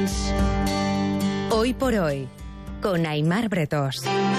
Orange. Hoy por hoy, con Aimar Bretos.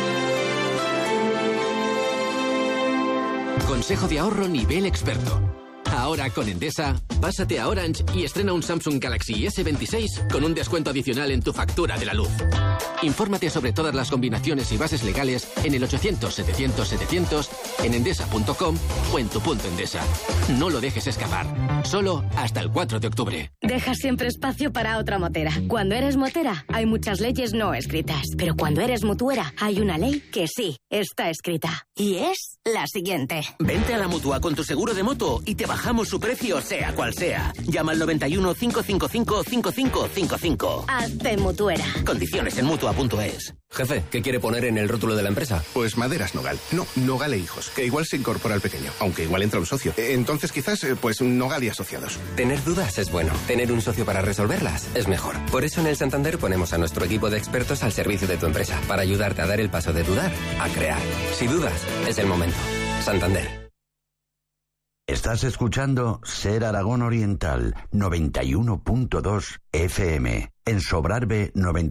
Consejo de ahorro nivel experto. Ahora con Endesa, pásate a Orange y estrena un Samsung Galaxy S26 con un descuento adicional en tu factura de la luz. Infórmate sobre todas las combinaciones y bases legales en el 800-700-700, en endesa.com o en tu punto Endesa. No lo dejes escapar. Solo hasta el 4 de octubre. Deja siempre espacio para otra motera. Cuando eres motera, hay muchas leyes no escritas. Pero cuando eres mutuera, hay una ley que sí está escrita. Y es la siguiente. Vente a la Mutua con tu seguro de moto y te bajamos su precio, sea cual sea. Llama al 91 555 5555. Hazte mutuera. Condiciones en Mutua.es. Jefe, ¿qué quiere poner en el rótulo de la empresa? Pues Maderas Nogal. No, Nogal e Hijos, que igual se incorpora al pequeño, aunque igual entra un socio. Entonces quizás, pues Nogal y Asociados. Tener dudas es bueno. Tener un socio para resolverlas es mejor. Por eso en el Santander ponemos a nuestro equipo de expertos al servicio de tu empresa, para ayudarte a dar el paso de dudar a crear. Si dudas, es el momento. Santander. Estás escuchando Ser Aragón Oriental 91.2 FM, en Sobrarbe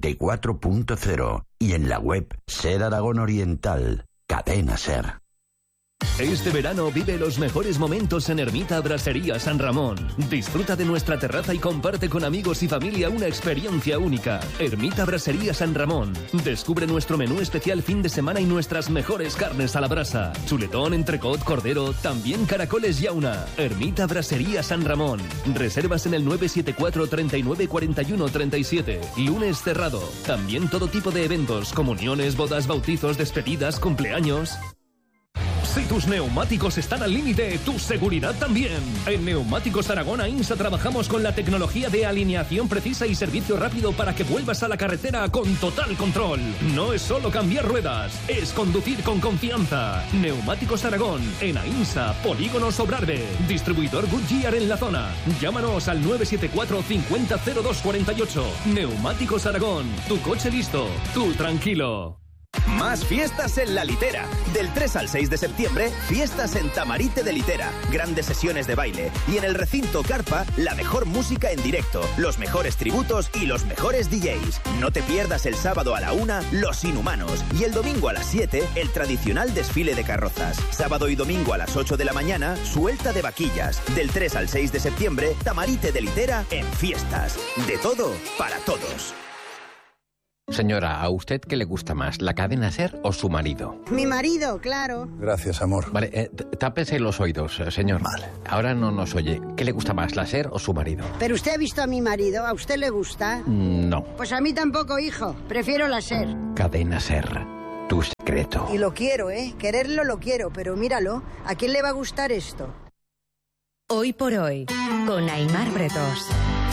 94.0 y en la web Ser Aragón Oriental, Cadena Ser. Este verano vive los mejores momentos en Ermita Brassería San Ramón. Disfruta de nuestra terraza y comparte con amigos y familia una experiencia única. Ermita Brassería San Ramón. Descubre nuestro menú especial fin de semana y nuestras mejores carnes a la brasa. Chuletón, entrecot, cordero, también caracoles y auna. Ermita Brassería San Ramón. Reservas en el 974 39 41 37. Lunes cerrado. También todo tipo de eventos, comuniones, bodas, bautizos, despedidas, cumpleaños. Si tus neumáticos están al límite, tu seguridad también. En Neumáticos Aragón Ainsa trabajamos con la tecnología de alineación precisa y servicio rápido para que vuelvas a la carretera con total control. No es solo cambiar ruedas, es conducir con confianza. Neumáticos Aragón, en Ainsa, Polígono Sobrarbe. Distribuidor Goodyear en la zona. Llámanos al 974 50 02 48. Neumáticos Aragón, tu coche listo, tú tranquilo. Más fiestas en La Litera. Del 3 al 6 de septiembre, fiestas en Tamarite de Litera. Grandes sesiones de baile. Y en el recinto Carpa, la mejor música en directo, los mejores tributos y los mejores DJs. No te pierdas el sábado a la 1, Los Inhumanos. Y el domingo a las 7, el tradicional desfile de carrozas. Sábado y domingo a las 8 de la mañana, suelta de vaquillas. Del 3 al 6 de septiembre, Tamarite de Litera en fiestas. De todo, para todos. Señora, ¿a usted qué le gusta más, la cadena SER o su marido? Mi marido, claro. Gracias, amor. Vale, tápese los oídos, señor. Vale. Ahora no nos oye. ¿Qué le gusta más, la SER o su marido? ¿Pero usted ha visto a mi marido? ¿A usted le gusta? No. Pues a mí tampoco, hijo. Prefiero la SER. Cadena SER, tu secreto. Y lo quiero, ¿eh? Quererlo lo quiero, pero míralo. ¿A quién le va a gustar esto? Hoy por hoy, con Aimar Bretos.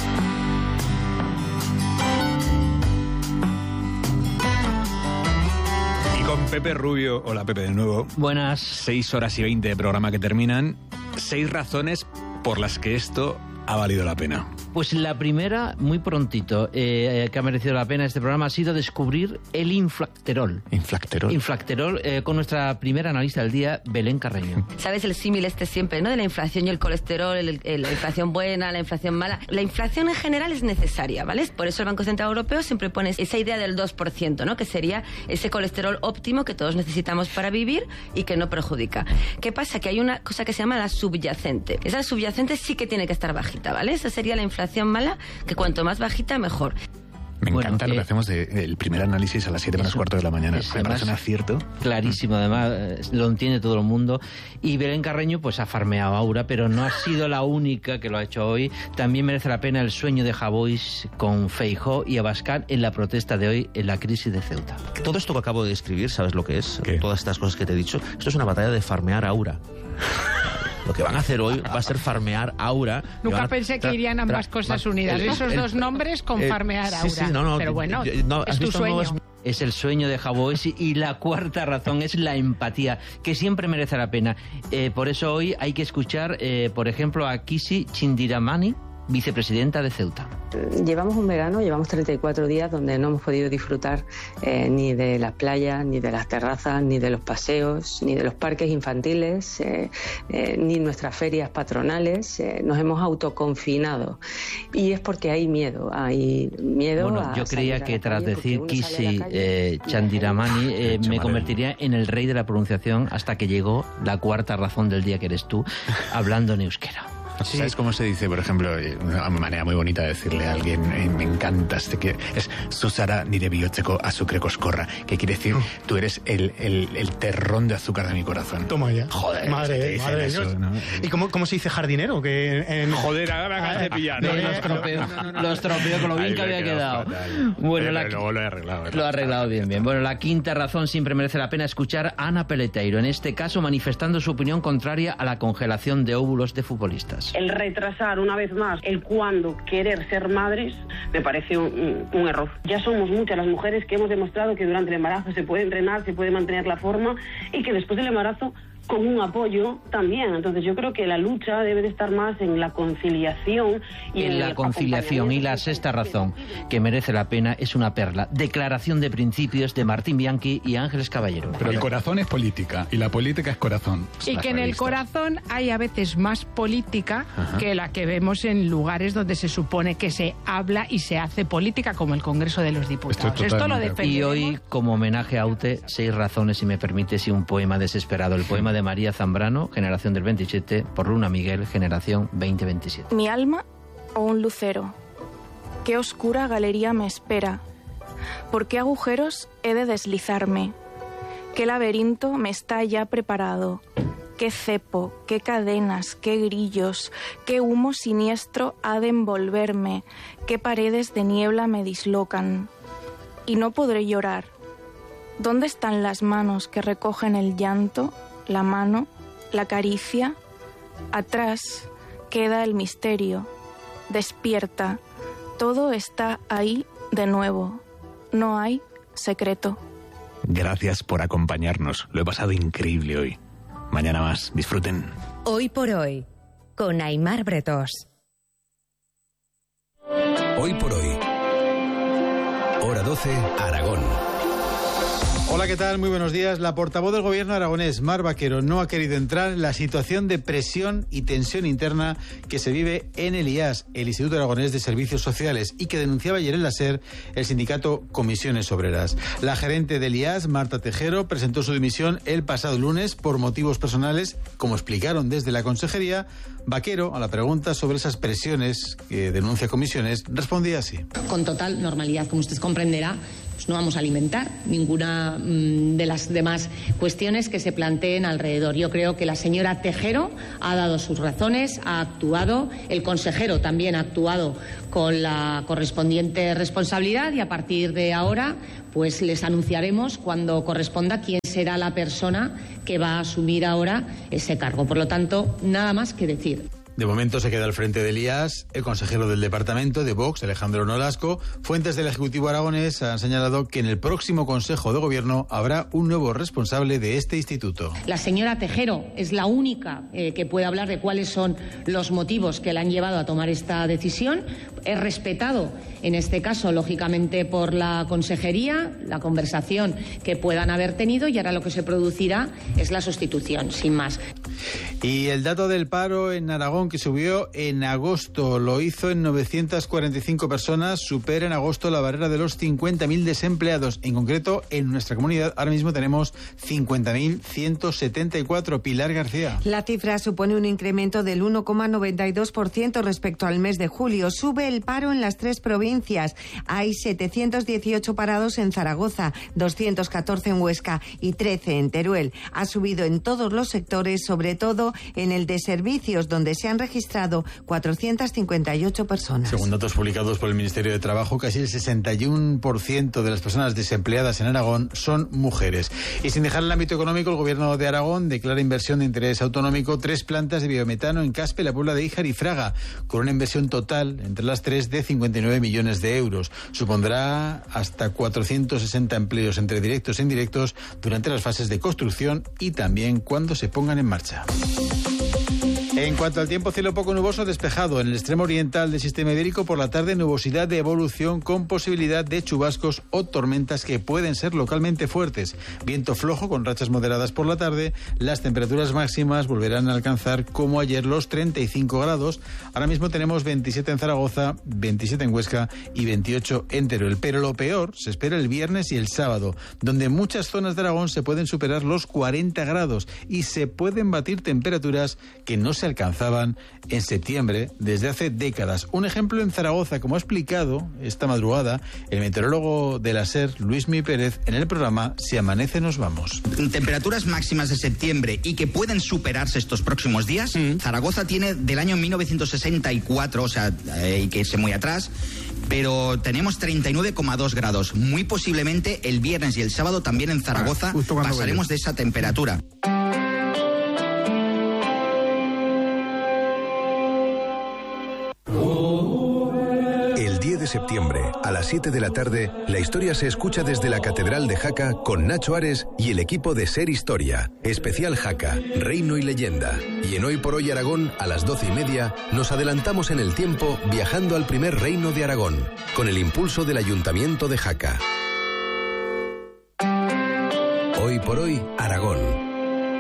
Con Pepe Rubio. Hola, Pepe, de nuevo. Buenas. 6 horas y 20 de programa que terminan. 6 razones por las que esto ha valido la pena. Pues la primera, muy prontito, que ha merecido la pena este programa, ha sido descubrir el inflacterol. ¿Inflacterol? Inflacterol, con nuestra primera analista del día, Belén Carreño. ¿Sabes el símil siempre, ¿no? De la inflación y el colesterol, la inflación buena, la inflación mala. La inflación en general es necesaria, ¿vale? Por eso el Banco Central Europeo siempre pone esa idea del 2%, ¿no? Que sería ese colesterol óptimo que todos necesitamos para vivir y que no perjudica. ¿Qué pasa? Que hay una cosa que se llama la subyacente. Esa subyacente sí que tiene que estar bajita, ¿vale? Esa sería la inflación mala, que cuanto más bajita, mejor. Me encanta lo que hacemos del primer análisis a las 7 menos cuarto de la mañana. Me parece un acierto. Clarísimo, además, lo entiende todo el mundo. Y Belén Carreño, pues ha farmeado a Aura, pero no ha sido la única que lo ha hecho hoy. También merece la pena el sueño de Javois con Feijóo y Abascal en la protesta de hoy en la crisis de Ceuta. Todo esto que acabo de describir, ¿sabes lo que es? ¿Qué? Todas estas cosas que te he dicho. Esto es una batalla de farmear a Aura. Lo que van a hacer hoy va a ser farmear Aura. Nunca pensé que irían ambas cosas unidas. Esos dos nombres con farmear Aura. Sí, no, pero bueno, es tu sueño. Es el sueño de Javois. Y la cuarta razón es la empatía, que siempre merece la pena. Por eso hoy hay que escuchar, por ejemplo, a Kishi Chindiramani, vicepresidenta de Ceuta. Llevamos un verano, llevamos 34 días donde no hemos podido disfrutar ni de las playas, ni de las terrazas, ni de los paseos, ni de los parques infantiles, ni nuestras ferias patronales. Nos hemos autoconfinado. Y es porque hay miedo Bueno, yo creía que tras decir Kisi Chandiramani me convertiría en el rey de la pronunciación hasta que llegó la cuarta razón del día, que eres tú, hablando en euskera. Sí. ¿Sabes cómo se dice, por ejemplo, una manera muy bonita de decirle a alguien, me encantas, es Susara nire bihotzeko azukre koskorra, que quiere decir, tú eres el terrón de azúcar de mi corazón. Toma ya. Joder, madre de Dios. ¿No? ¿Y cómo se dice jardinero? Joder, ahora me acabas de pillar. Lo estropeo con lo bien que había quedado. Bueno, luego lo he arreglado. Lo ha arreglado bien. Bueno, la quinta razón siempre merece la pena escuchar a Ana Peleteiro, en este caso manifestando su opinión contraria a la congelación de óvulos de futbolistas. El retrasar una vez más el cuándo querer ser madres me parece un error. Ya somos muchas las mujeres que hemos demostrado que durante el embarazo se puede entrenar, se puede mantener la forma y que después del embarazo con un apoyo también. Entonces yo creo que la lucha debe de estar más en la conciliación y en la conciliación. Y la sexta razón que merece la pena es una perla: Declaración de Principios de Martín Bianchi y Ángeles Caballero. Pero el corazón es política y la política es corazón. Y que en el corazón hay a veces más política que la que vemos en lugares donde se supone que se habla y se hace política, como el Congreso de los Diputados. Esto lo defendemos. Y hoy, como homenaje a Aute, 6 razones, si me permites, y un poema desesperado. El poema de María Zambrano, generación del 27, por Luna Miguel, generación 2027. Mi alma o un lucero. Qué oscura galería me espera. ¿Por qué agujeros he de deslizarme? ¿Qué laberinto me está ya preparado? ¿Qué cepo, qué cadenas, qué grillos, qué humo siniestro ha de envolverme? ¿Qué paredes de niebla me dislocan? Y no podré llorar. ¿Dónde están las manos que recogen el llanto, la mano, la caricia? Atrás queda el misterio. Despierta. Todo está ahí de nuevo. No hay secreto. Gracias por acompañarnos. Lo he pasado increíble hoy. Mañana más. Disfruten. Hoy por hoy, con Aimar Bretós. Hoy por hoy. Hora 12, Aragón. Hola, ¿qué tal? Muy buenos días. La portavoz del gobierno aragonés, Mar Vaquero, no ha querido entrar en la situación de presión y tensión interna que se vive en el IAS, el Instituto Aragonés de Servicios Sociales, y que denunciaba ayer en la SER el sindicato Comisiones Obreras. La gerente del IAS, Marta Tejero, presentó su dimisión el pasado lunes por motivos personales, como explicaron desde la consejería. Vaquero, a la pregunta sobre esas presiones que denuncia Comisiones, respondía así. Con total normalidad, como usted comprenderá, pues no vamos a alimentar ninguna de las demás cuestiones que se planteen alrededor. Yo creo que la señora Tejero ha dado sus razones, ha actuado, el consejero también ha actuado con la correspondiente responsabilidad y a partir de ahora pues les anunciaremos cuando corresponda quién será la persona que va a asumir ahora ese cargo. Por lo tanto, nada más que decir. De momento se queda al frente del IAS el consejero del departamento de Vox, Alejandro Nolasco. Fuentes del Ejecutivo aragonés han señalado que en el próximo Consejo de Gobierno habrá un nuevo responsable de este instituto. La señora Tejero es la única que puede hablar de cuáles son los motivos que la han llevado a tomar esta decisión. He respetado, en este caso, lógicamente, por la consejería, la conversación que puedan haber tenido y ahora lo que se producirá es la sustitución, sin más. Y el dato del paro en Aragón, que subió en agosto, lo hizo en 945 personas, supera en agosto la barrera de los 50.000 desempleados. En concreto, en nuestra comunidad ahora mismo tenemos 50.174. Pilar García. La cifra supone un incremento del 1,92% respecto al mes de julio. Sube el paro en las 3 provincias. Hay 718 parados en Zaragoza, 214 en Huesca y 13 en Teruel. Ha subido en todos los sectores, sobre todo en el de servicios, donde se han registrado 458 personas. Según datos publicados por el Ministerio de Trabajo, casi el 61% de las personas desempleadas en Aragón son mujeres. Y sin dejar el ámbito económico, el Gobierno de Aragón declara inversión de interés autonómico 3 plantas de biometano en Caspe, la Puebla de Híjar y Fraga, con una inversión total entre las 3 de 59 millones de euros. Supondrá hasta 460 empleos entre directos e indirectos durante las fases de construcción y también cuando se pongan en marcha. En cuanto al tiempo, cielo poco nuboso despejado en el extremo oriental del sistema ibérico. Por la tarde, nubosidad de evolución con posibilidad de chubascos o tormentas que pueden ser localmente fuertes. Viento flojo con rachas moderadas por la tarde. Las temperaturas máximas volverán a alcanzar, como ayer, los 35 grados. Ahora mismo tenemos 27 en Zaragoza, 27 en Huesca y 28 en Teruel. Pero lo peor se espera el viernes y el sábado, donde en muchas zonas de Aragón se pueden superar los 40 grados y se pueden batir temperaturas que no se alcanzaban en septiembre desde hace décadas. Un ejemplo en Zaragoza, como ha explicado esta madrugada el meteorólogo de la SER, Luismi Pérez, en el programa Si amanece nos vamos. Temperaturas máximas de septiembre y que pueden superarse estos próximos días. Zaragoza tiene del año 1964, o sea, y que es muy atrás, pero tenemos 39,2 grados. Muy posiblemente el viernes y el sábado también en Zaragoza pasaremos de esa temperatura. El 10 de septiembre, a las 7 de la tarde, la historia se escucha desde la Catedral de Jaca con Nacho Ares y el equipo de Ser Historia. Especial Jaca, Reino y Leyenda. Y en Hoy por Hoy Aragón, a las 12:30, nos adelantamos en el tiempo viajando al primer reino de Aragón, con el impulso del Ayuntamiento de Jaca. Hoy por Hoy Aragón.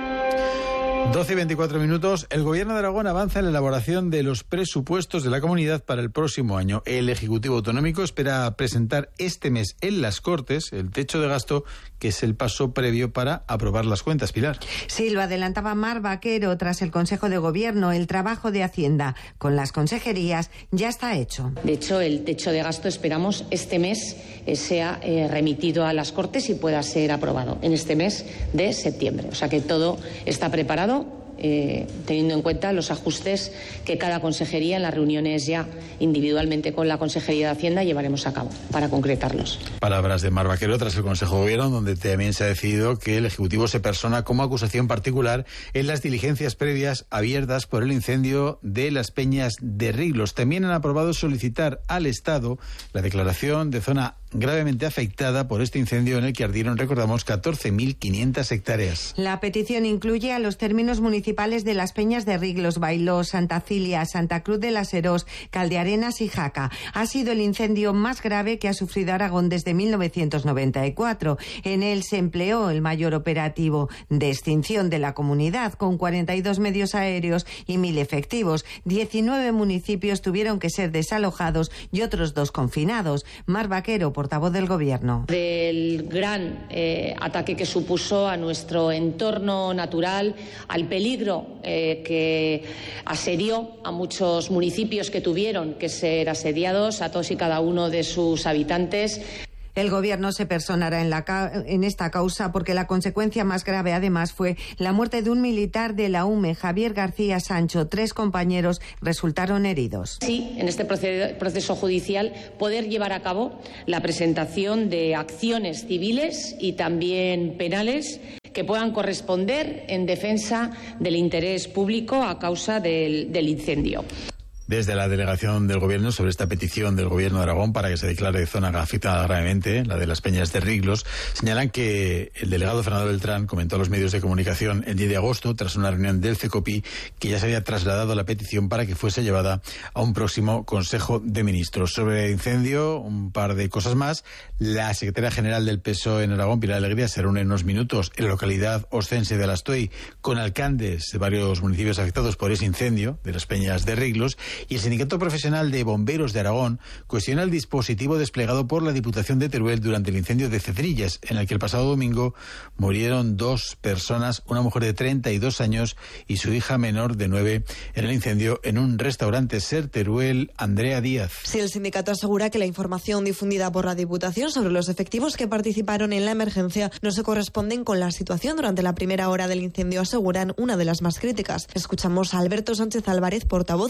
12 y 24 minutos. El Gobierno de Aragón avanza en la elaboración de los presupuestos de la comunidad para el próximo año. El Ejecutivo Autonómico espera presentar este mes en las Cortes el techo de gasto, que es el paso previo para aprobar las cuentas. Pilar. Sí, lo adelantaba Mar Vaquero tras el Consejo de Gobierno. El trabajo de Hacienda con las consejerías ya está hecho. De hecho, el techo de gasto esperamos este mes sea remitido a las Cortes y pueda ser aprobado en este mes de septiembre. O sea que todo está preparado, teniendo en cuenta los ajustes que cada consejería en las reuniones ya individualmente con la Consejería de Hacienda llevaremos a cabo para concretarlos. Palabras de Mar Vaquero tras el Consejo de Gobierno, donde también se ha decidido que el Ejecutivo se persona como acusación particular en las diligencias previas abiertas por el incendio de las Peñas de Riglos. También han aprobado solicitar al Estado la declaración de zona gravemente afectada por este incendio en el que ardieron, recordamos, 14.500 hectáreas. La petición incluye a los términos municipales de las Peñas de Riglos, Bailós, Santa Cilia, Santa Cruz de las Herós, Caldearenas y Jaca. Ha sido el incendio más grave que ha sufrido Aragón desde 1994. En él se empleó el mayor operativo de extinción de la comunidad, con 42 medios aéreos y 1.000 efectivos. 19 municipios tuvieron que ser desalojados y otros 2 confinados. Mar Vaquero, portavoz del Gobierno. Del gran ataque que supuso a nuestro entorno natural, al peligro que asedió a muchos municipios que tuvieron que ser asediados, a todos y cada uno de sus habitantes. El Gobierno se personará en esta causa porque la consecuencia más grave, además, fue la muerte de un militar de la UME, Javier García Sancho. 3 compañeros resultaron heridos. Sí, en este proceso judicial poder llevar a cabo la presentación de acciones civiles y también penales que puedan corresponder en defensa del interés público a causa del incendio. Desde la delegación del Gobierno sobre esta petición del Gobierno de Aragón para que se declare zona afectada gravemente, la de las Peñas de Riglos, señalan que el delegado Fernando Beltrán comentó a los medios de comunicación el 10 de agosto, tras una reunión del CECOPI, que ya se había trasladado la petición para que fuese llevada a un próximo Consejo de Ministros. Sobre el incendio, un par de cosas más. La secretaria general del PSOE en Aragón, Pilar Alegría, se reúne en unos minutos en la localidad ostense de Alastoy con alcaldes de varios municipios afectados por ese incendio de las Peñas de Riglos. Y el Sindicato Profesional de Bomberos de Aragón cuestiona el dispositivo desplegado por la Diputación de Teruel durante el incendio de Cedrillas, en el que el pasado domingo murieron 2 personas, una mujer de 32 años y su hija menor de 9, en el incendio en un restaurante. Ser Teruel, Andrea Díaz. Sí, el sindicato asegura que la información difundida por la Diputación sobre los efectivos que participaron en la emergencia no se corresponden con la situación durante la primera hora del incendio, aseguran una de las más críticas. Escuchamos a Alberto Sánchez Álvarez, portavoz del sindicato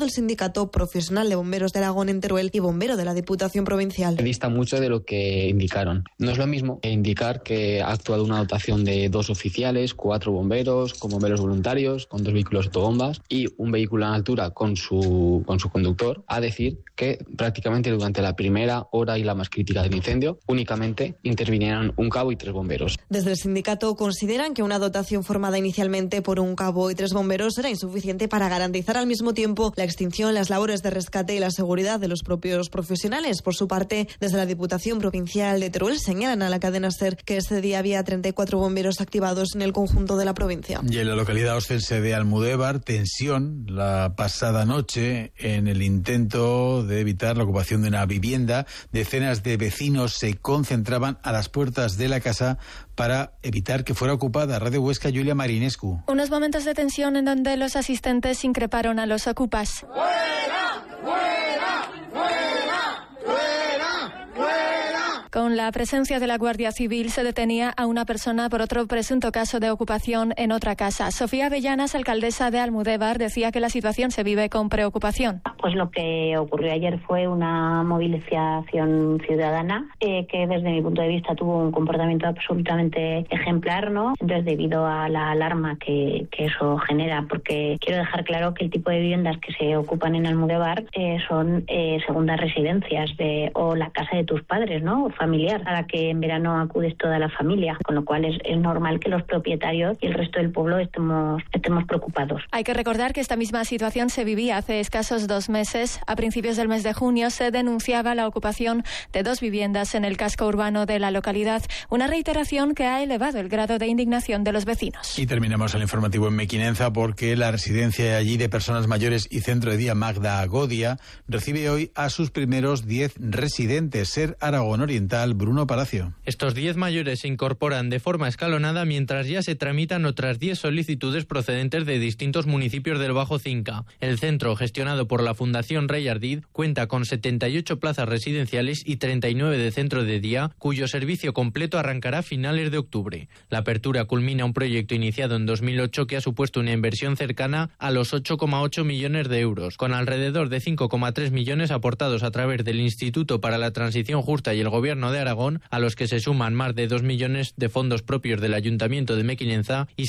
sindicato profesional de bomberos de Aragón en Teruel y bombero de la Diputación Provincial. Dista mucho de lo que indicaron. No es lo mismo indicar que ha actuado una dotación de 2 oficiales, 4 bomberos, con bomberos voluntarios, con 2 vehículos autobombas y un vehículo a altura con su conductor, a decir que prácticamente durante la primera hora y la más crítica del incendio únicamente intervinieron un cabo y 3 bomberos. Desde el sindicato consideran que una dotación formada inicialmente por un cabo y 3 bomberos era insuficiente para garantizar al mismo tiempo la extinción, las labores de rescate y la seguridad de los propios profesionales. Por su parte, desde la Diputación Provincial de Teruel señalan a la cadena SER que ese día había 34 bomberos activados en el conjunto de la provincia. Y en la localidad oscense de Almudévar, tensión la pasada noche en el intento de evitar la ocupación de una vivienda. Decenas de vecinos se concentraban a las puertas de la casa para evitar que fuera ocupada. Radio Huesca, Julia Marinescu. Unos momentos de tensión en donde los asistentes increparon a los ocupas. ¡Fuera! ¡Fuera! ¡Fuera! ¡Fuera! ¡Fuera! Con la presencia de la Guardia Civil se detenía a una persona por otro presunto caso de ocupación en otra casa. Sofía Avellanas, alcaldesa de Almudévar, decía que la situación se vive con preocupación. Pues lo que ocurrió ayer fue una movilización ciudadana que desde mi punto de vista tuvo un comportamiento absolutamente ejemplar, ¿no? Entonces, debido a la alarma que eso genera, porque quiero dejar claro que el tipo de viviendas que se ocupan en Almudévar son segundas residencias o la casa de tus padres, ¿no? Familiar, a la que en verano acudes toda la familia, con lo cual es normal que los propietarios y el resto del pueblo estemos preocupados. Hay que recordar que esta misma situación se vivía hace escasos 2 meses. A principios del mes de junio se denunciaba la ocupación de 2 viviendas en el casco urbano de la localidad, una reiteración que ha elevado el grado de indignación de los vecinos. Y terminamos el informativo en Mequinenza porque la residencia allí de personas mayores y centro de día Magda Agodia recibe hoy a sus primeros 10 residentes. SER Aragón Oriental, Bruno Palacio. Estos 10 mayores se incorporan de forma escalonada mientras ya se tramitan otras 10 solicitudes procedentes de distintos municipios del Bajo Cinca. El centro, gestionado por la Fundación Rey Ardid, cuenta con 78 plazas residenciales y 39 de centro de día, cuyo servicio completo arrancará a finales de octubre. La apertura culmina un proyecto iniciado en 2008 que ha supuesto una inversión cercana a los 8,8 millones de euros, con alrededor de 5,3 millones aportados a través del Instituto para la Transición Justa y el Gobierno de Aragón, a los que se suman más de 2 millones de fondos propios del Ayuntamiento de Mequinenza y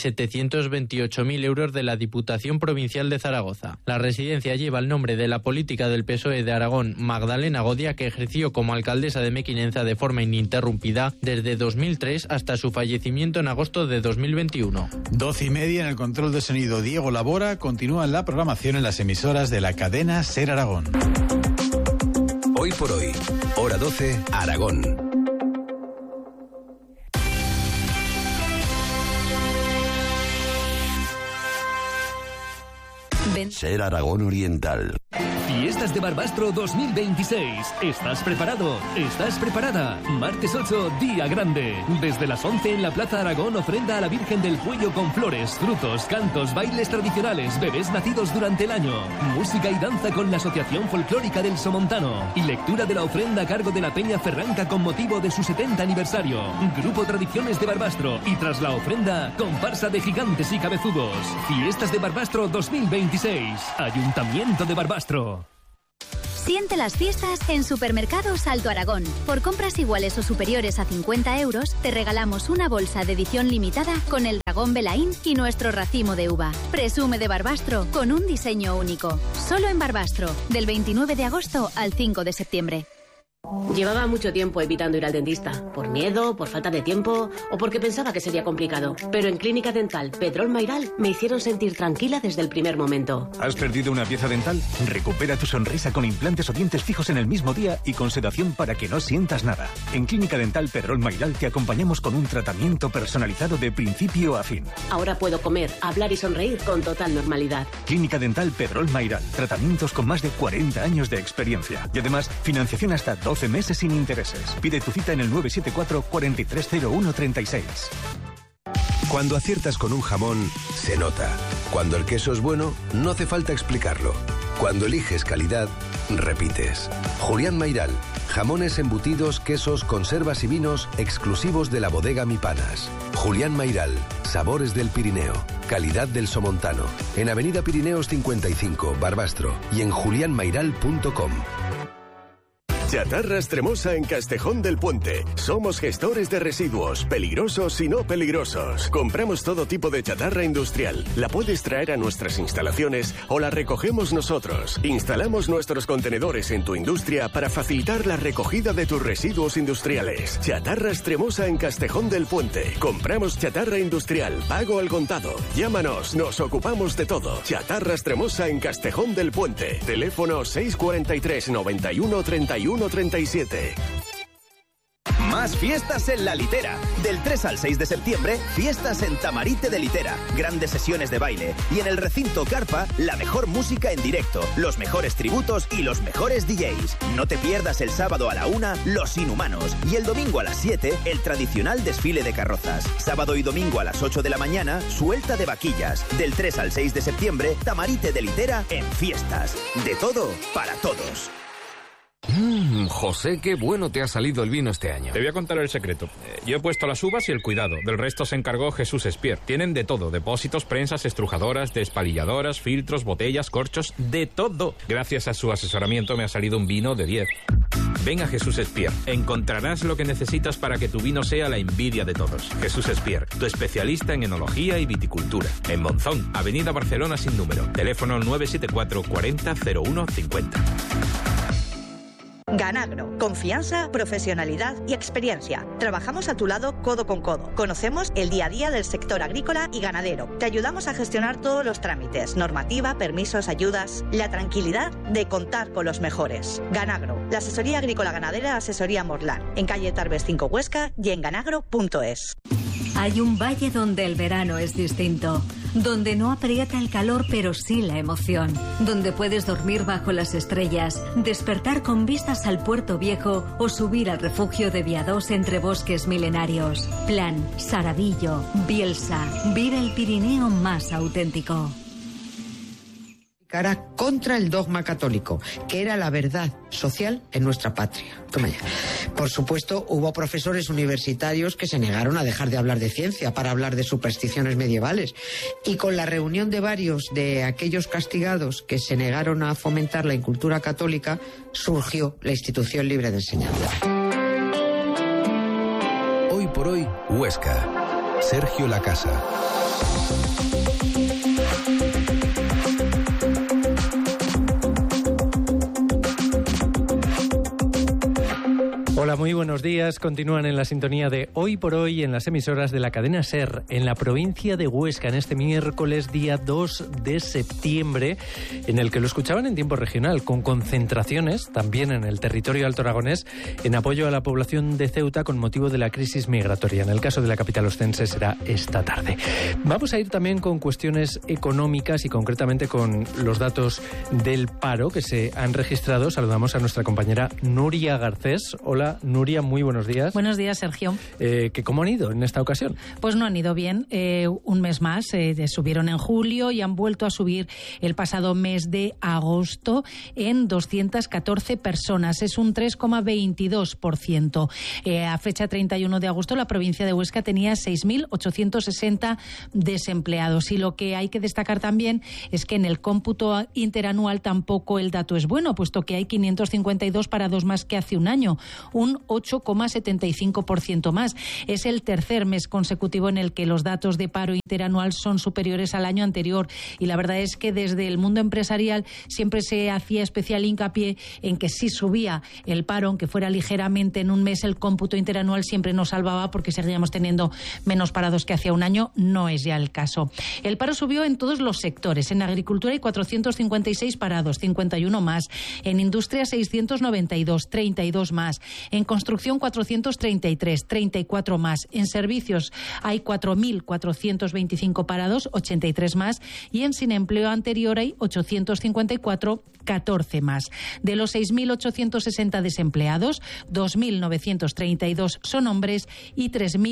728.000 euros de la Diputación Provincial de Zaragoza. La residencia lleva el nombre de la política del PSOE de Aragón, Magdalena Agodia, que ejerció como alcaldesa de Mequinenza de forma ininterrumpida desde 2003 hasta su fallecimiento en agosto de 2021. 12:30 en el control de sonido Diego Labora. Continúa la programación en las emisoras de la cadena SER Aragón. Hoy por hoy, hora 12, Aragón. SER Aragón Oriental. Fiestas de Barbastro 2026. ¿Estás preparado? ¿Estás preparada? Martes 8, día grande. Desde las 11 en la Plaza Aragón, ofrenda a la Virgen del Cuello con flores, frutos, cantos, bailes tradicionales, bebés nacidos durante el año. Música y danza con la Asociación Folclórica del Somontano. Y lectura de la ofrenda a cargo de la Peña Ferranca con motivo de su 70 aniversario. Grupo Tradiciones de Barbastro. Y tras la ofrenda, comparsa de gigantes y cabezudos. Fiestas de Barbastro 2026. Ayuntamiento de Barbastro. Siente las fiestas en Supermercados Alto Aragón. Por compras iguales o superiores a 50 euros, te regalamos una bolsa de edición limitada con el dragón Belaín y nuestro racimo de uva. Presume de Barbastro con un diseño único. Solo en Barbastro, del 29 de agosto al 5 de septiembre. Llevaba mucho tiempo evitando ir al dentista, por miedo, por falta de tiempo o porque pensaba que sería complicado. Pero en Clínica Dental Pedrol Mairal me hicieron sentir tranquila desde el primer momento. ¿Has perdido una pieza dental? Recupera tu sonrisa con implantes o dientes fijos en el mismo día y con sedación para que no sientas nada. En Clínica Dental Pedrol Mairal te acompañamos con un tratamiento personalizado de principio a fin. Ahora puedo comer, hablar y sonreír con total normalidad. Clínica Dental Pedrol Mairal. Tratamientos con más de 40 años de experiencia. Y además, financiación hasta 12 meses sin intereses. Pide tu cita en el 974 430136. Cuando aciertas con un jamón, se nota. Cuando el queso es bueno, no hace falta explicarlo. Cuando eliges calidad, repites. Julián Mairal, Jamones, embutidos, quesos, conservas y vinos exclusivos de la bodega Mi Panas. Julián Mayral, sabores del Pirineo, calidad del Somontano. En Avenida Pirineos 55, Barbastro, y en julianmayral.com. Chatarra Extremosa en Castejón del Puente. Somos gestores de residuos, peligrosos y no peligrosos. Compramos todo tipo de chatarra industrial. La puedes traer a nuestras instalaciones o la recogemos nosotros. Instalamos nuestros contenedores en tu industria para facilitar la recogida de tus residuos industriales. Chatarra Extremosa en Castejón del Puente. Compramos chatarra industrial, pago al contado. Llámanos, nos ocupamos de todo. Chatarra Extremosa en Castejón del Puente. Teléfono 643 91 31 37. Más fiestas en La Litera. Del 3 al 6 de septiembre, fiestas en Tamarite de Litera. Grandes sesiones de baile. Y en el recinto Carpa, la mejor música en directo, los mejores tributos y los mejores DJs. No te pierdas el sábado a la 1, Los Inhumanos. Y el domingo a las 7, el tradicional desfile de carrozas. Sábado y domingo a las 8 de la mañana, suelta de vaquillas. Del 3 al 6 de septiembre, Tamarite de Litera en fiestas. De todo para todos. José, qué bueno te ha salido el vino este año. Te voy a contar el secreto. Yo he puesto las uvas y el cuidado. Del resto se encargó Jesús Espier. Tienen de todo. Depósitos, prensas, estrujadoras, despalilladoras, filtros, botellas, corchos, de todo. Gracias a su asesoramiento me ha salido un vino de 10. Ven a Jesús Espier. Encontrarás lo que necesitas para que tu vino sea la envidia de todos. Jesús Espier, tu especialista en enología y viticultura. En Monzón, Avenida Barcelona sin número. Teléfono 974 40 01 50. Ganagro, confianza, profesionalidad y experiencia. Trabajamos a tu lado codo con codo. Conocemos el día a día del sector agrícola y ganadero. Te ayudamos a gestionar todos los trámites, normativa, permisos, ayudas. La tranquilidad de contar con los mejores. Ganagro, la asesoría agrícola ganadera Asesoría Morlán. En calle Tarbes 5 Huesca y en ganagro.es. Hay un valle donde el verano es distinto, donde no aprieta el calor pero sí la emoción, donde puedes dormir bajo las estrellas, despertar con vistas al Puerto Viejo o subir al refugio de Viados entre bosques milenarios. Plan, Saravillo, Bielsa, vive el Pirineo más auténtico. Cara contra el dogma católico, que era la verdad social en nuestra patria. Toma ya. Por supuesto, hubo profesores universitarios que se negaron a dejar de hablar de ciencia para hablar de supersticiones medievales. Y con la reunión de varios de aquellos castigados que se negaron a fomentar la incultura católica, surgió la Institución Libre de Enseñanza. Hoy por hoy, Huesca. Sergio Lacasa. Hola, muy buenos días. Continúan en la sintonía de Hoy por Hoy en las emisoras de la cadena SER en la provincia de Huesca en este miércoles día 2 de septiembre, en el que lo escuchaban en tiempo regional, con concentraciones también en el territorio alto aragonés en apoyo a la población de Ceuta con motivo de la crisis migratoria. En el caso de la capital ostense será esta tarde. Vamos a ir también con cuestiones económicas y concretamente con los datos del paro que se han registrado. Saludamos a nuestra compañera Nuria Garcés. Hola, Nuria, muy buenos días. Buenos días, Sergio. ¿Cómo han ido en esta ocasión? Pues no han ido bien. Un mes más. Subieron en julio y han vuelto a subir el pasado mes de agosto en 214 personas. Es un 3,22%. A fecha 31 de agosto, la provincia de Huesca tenía 6.860 desempleados. Y lo que hay que destacar también es que en el cómputo interanual tampoco el dato es bueno, puesto que hay 552 parados más que hace un año. Un 8,75% más. Es el tercer mes consecutivo en el que los datos de paro interanual son superiores al año anterior y la verdad es que desde el mundo empresarial siempre se hacía especial hincapié en que si subía el paro, aunque fuera ligeramente en un mes, el cómputo interanual siempre nos salvaba porque seguíamos teniendo menos parados que hacía un año. No es ya el caso. El paro subió en todos los sectores. En agricultura hay 456 parados, 51 más. En industria 692, 32 más. En En construcción 433, 34 más. En servicios hay 4.425 parados, 83 más. Y en sin empleo anterior hay 854, 14 más. De los 6.860 desempleados, 2.932 son hombres y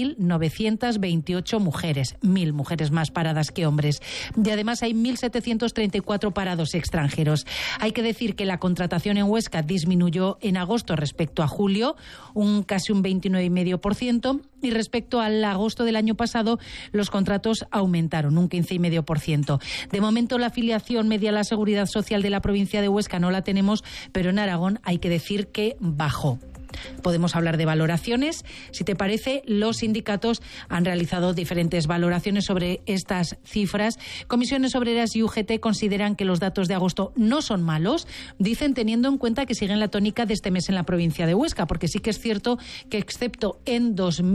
3.928 mujeres. 1.000 mujeres más paradas que hombres. Y además hay 1.734 parados extranjeros. Hay que decir que la contratación en Huesca disminuyó en agosto respecto a julio, casi un 29,5%, y respecto al agosto del año pasado los contratos aumentaron un 15,5%. De momento la afiliación media a la Seguridad Social de la provincia de Huesca no la tenemos, pero en Aragón hay que decir que bajó. Podemos hablar de valoraciones. Si te parece, los sindicatos han realizado diferentes valoraciones sobre estas cifras. Comisiones Obreras y UGT consideran que los datos de agosto no son malos, dicen, teniendo en cuenta que siguen la tónica de este mes en la provincia de Huesca, porque sí que es cierto que excepto en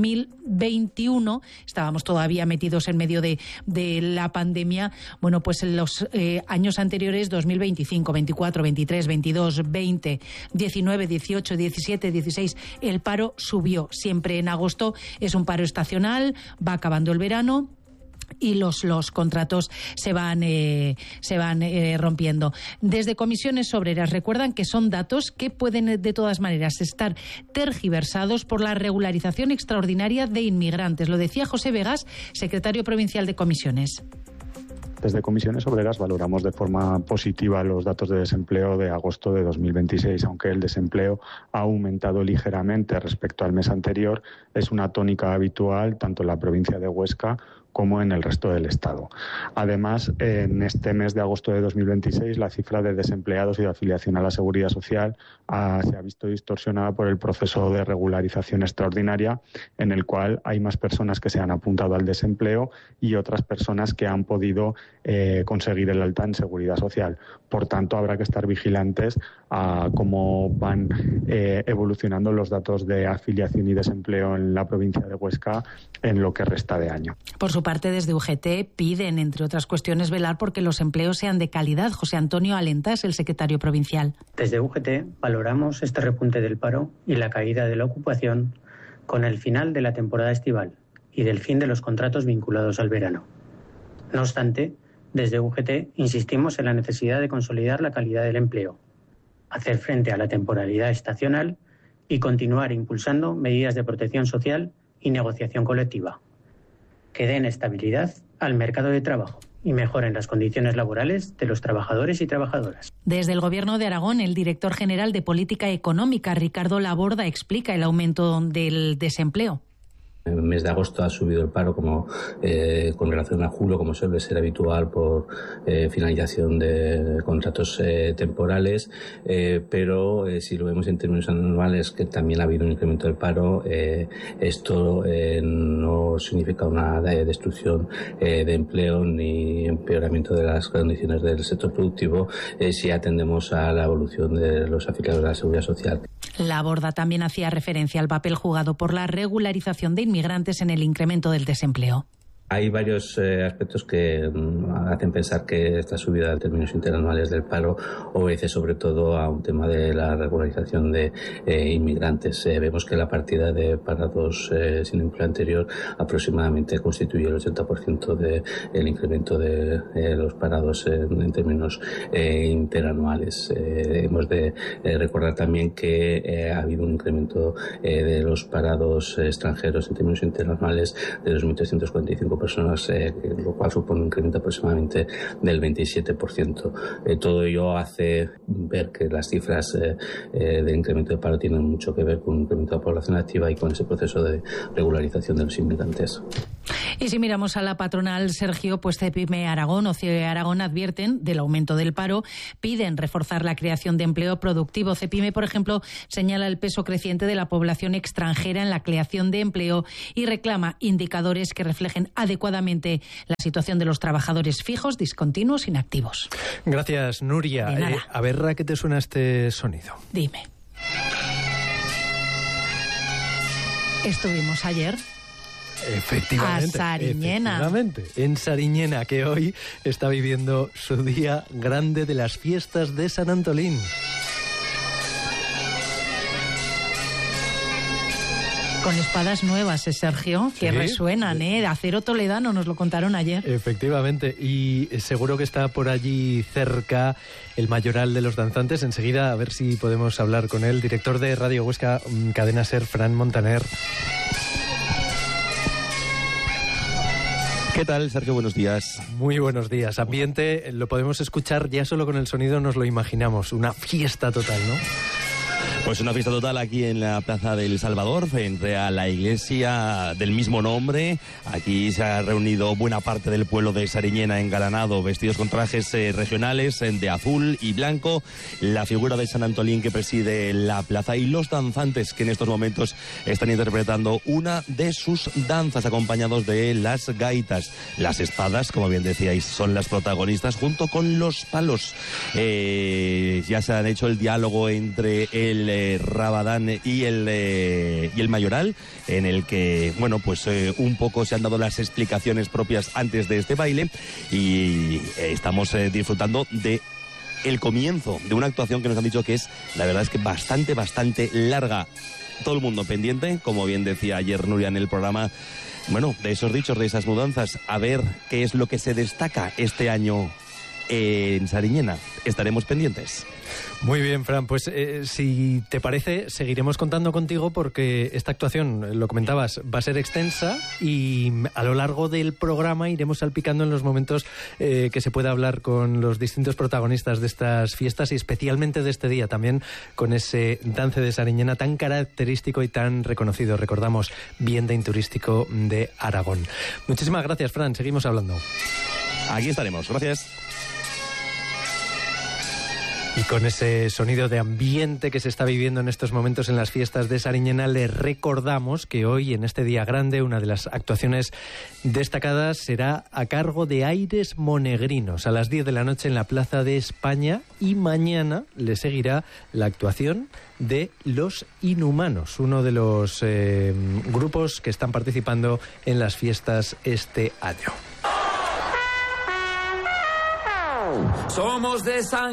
2021, estábamos todavía metidos en medio de la pandemia, bueno, pues en los años anteriores, 2025, 24, 23, 22, 20, 19, 18, 17, 16, el paro subió siempre en agosto. Es un paro estacional, va acabando el verano y los contratos se van rompiendo. Desde Comisiones Obreras recuerdan que son datos que pueden de todas maneras estar tergiversados por la regularización extraordinaria de inmigrantes. Lo decía José Vegas, secretario provincial de Comisiones. Desde Comisiones Obreras valoramos de forma positiva los datos de desempleo de agosto de 2026, aunque el desempleo ha aumentado ligeramente respecto al mes anterior. Es una tónica habitual tanto en la provincia de Huesca como en el resto del Estado. Además, en este mes de agosto de 2026, la cifra de desempleados y de afiliación a la Seguridad Social se ha visto distorsionada por el proceso de regularización extraordinaria, en el cual hay más personas que se han apuntado al desempleo y otras personas que han podido conseguir el alta en Seguridad Social. Por tanto, habrá que estar vigilantes a cómo van evolucionando los datos de afiliación y desempleo en la provincia de Huesca en lo que resta de año. Por su parte, desde UGT piden, entre otras cuestiones, velar porque los empleos sean de calidad. José Antonio Alenta es el secretario provincial. Desde UGT valoramos este repunte del paro y la caída de la ocupación con el final de la temporada estival y del fin de los contratos vinculados al verano. No obstante, desde UGT insistimos en la necesidad de consolidar la calidad del empleo, hacer frente a la temporalidad estacional y continuar impulsando medidas de protección social y negociación colectiva que den estabilidad al mercado de trabajo y mejoren las condiciones laborales de los trabajadores y trabajadoras. Desde el Gobierno de Aragón, el director general de Política Económica, Ricardo Laborda, explica el aumento del desempleo. En el mes de agosto ha subido el paro con relación a julio, como suele ser habitual por finalización de contratos temporales, pero si lo vemos en términos anuales, que también ha habido un incremento del paro, esto no significa una destrucción de empleo ni empeoramiento de las condiciones del sector productivo si atendemos a la evolución de los afiliados de la Seguridad Social. Laborda también hacía referencia al papel jugado por la regularización de inmigrantes en el incremento del desempleo. Hay varios aspectos que hacen pensar que esta subida en términos interanuales del paro obedece sobre todo a un tema de la regularización de inmigrantes. Vemos que la partida de parados sin empleo anterior aproximadamente constituye el 80% del incremento de los parados en términos interanuales. Hemos de recordar también que ha habido un incremento de los parados extranjeros en términos interanuales de 2.345 personas, lo cual supone un incremento aproximadamente del 27%. Todo ello hace ver que las cifras del incremento de paro tienen mucho que ver con un incremento de la población activa y con ese proceso de regularización de los inmigrantes. Y si miramos a la patronal, Sergio, pues CEPIME Aragón o CIE Aragón advierten del aumento del paro, piden reforzar la creación de empleo productivo. CEPIME, por ejemplo, señala el peso creciente de la población extranjera en la creación de empleo y reclama indicadores que reflejen adecuadamente la situación de los trabajadores fijos, discontinuos, inactivos. Gracias, Nuria. A ver, ¿a qué te suena este sonido? Dime. Estuvimos ayer. Efectivamente. A Sariñena. Efectivamente, en Sariñena, que hoy está viviendo su día grande de las fiestas de San Antolín. Con espadas nuevas, Sergio, que Sí. resuenan, de acero toledano, nos lo contaron ayer. Efectivamente, y seguro que está por allí cerca el mayoral de los danzantes. Enseguida a ver si podemos hablar con él. Director de Radio Huesca, Cadena SER, Fran Montaner. ¿Qué tal, Sergio? Buenos días. Muy buenos días. Ambiente, lo podemos escuchar ya solo con el sonido, nos lo imaginamos. Una fiesta total, ¿no? Pues una fiesta total aquí en la Plaza del Salvador, frente a la iglesia del mismo nombre. Aquí se ha reunido buena parte del pueblo de Sariñena engalanado, vestidos con trajes regionales de azul y blanco. La figura de San Antolín que preside la plaza y los danzantes que en estos momentos están interpretando una de sus danzas, acompañados de las gaitas. Las espadas, como bien decíais, son las protagonistas junto con los palos. Ya se han hecho el diálogo entre el Rabadán y el Mayoral, en el que, bueno, pues un poco se han dado las explicaciones propias antes de este baile y estamos disfrutando de el comienzo de una actuación que nos han dicho que es, la verdad es que bastante larga. Todo el mundo pendiente, como bien decía ayer Nuria en el programa, bueno, de esos dichos, de esas mudanzas, a ver qué es lo que se destaca este año en Sariñena. Estaremos pendientes. Muy bien, Fran, pues si te parece, seguiremos contando contigo porque esta actuación, lo comentabas, va a ser extensa y a lo largo del programa iremos salpicando en los momentos que se pueda hablar con los distintos protagonistas de estas fiestas y especialmente de este día, también con ese dance de Sariñena tan característico y tan reconocido, recordamos, bien de turístico de Aragón. Muchísimas gracias, Fran, seguimos hablando. Aquí estaremos, gracias. Y con ese sonido de ambiente que se está viviendo en estos momentos en las fiestas de Sariñena, les recordamos que hoy, en este día grande, una de las actuaciones destacadas será a cargo de Aires Monegrinos a las 10 de la noche en la Plaza de España, y mañana le seguirá la actuación de Los Inhumanos, uno de los grupos que están participando en las fiestas este año. Somos de sangre.